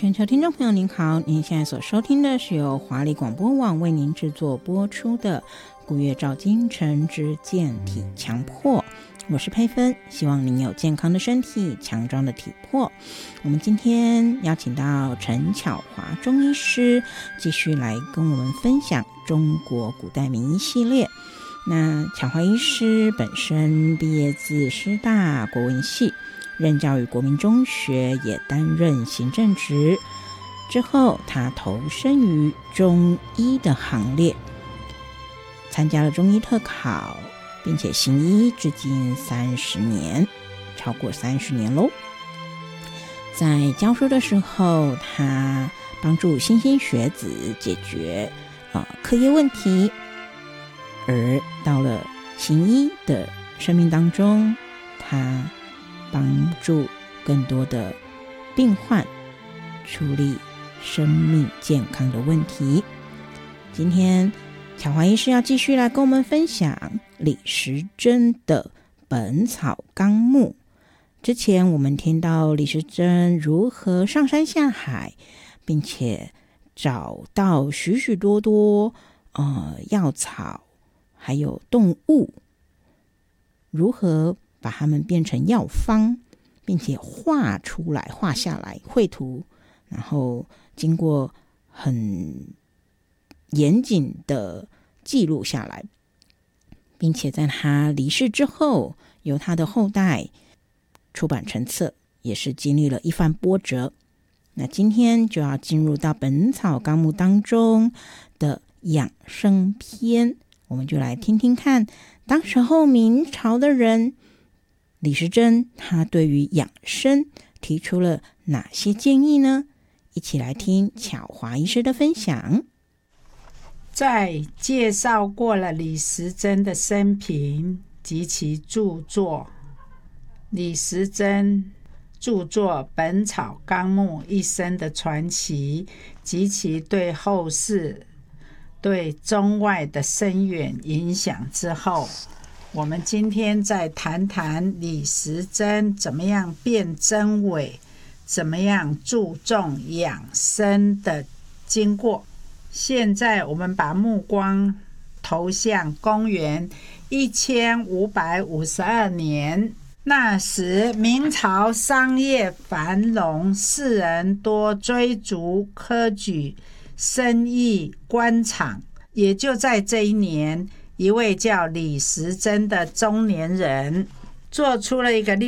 全球听众朋友您好，您现在所收听的是由华丽广播网为您制作播出的古月照今晨之健体强迫，我是佩芬，希望您有健康的身体，强壮的体魄。我们今天邀请到陈巧华中医师继续来跟我们分享中国古代名医系列。那巧华医师本身毕业自师大国文系，任教于国民中学，也担任行政职。之后他投身于中医的行列，参加了中医特考，并且行医至今30年，超过30年喽。在教书的时候，他帮助莘莘学子解决课业问题，而到了行医的生命当中，他帮助更多的病患处理生命健康的问题。今天巧华医师要继续来跟我们分享李时珍的《本草纲目》。之前我们听到李时珍如何上山下海，并且找到许许多多药草还有动物，如何把它们变成药方，并且画下来绘图，然后经过很严谨的记录下来，并且在他离世之后由他的后代出版成册，也是经历了一番波折。那今天就要进入到《本草纲目》当中的养生篇，我们就来听听看当时候明朝的人李时珍他对于养生提出了哪些建议呢？一起来听巧华医师的分享。 在介绍过了李时珍的生平及其著作，李时珍著作《本草纲目》一生的传奇及其对后世对中外的深远影响之后，我们今天再谈谈李时珍怎么样辨真伪，怎么样注重养生的经过。现在我们把目光投向公元1552年，那时明朝商业繁荣，士人多追逐科举，生意官场。也就在这一年，一位叫李时珍的中年人做出了一个令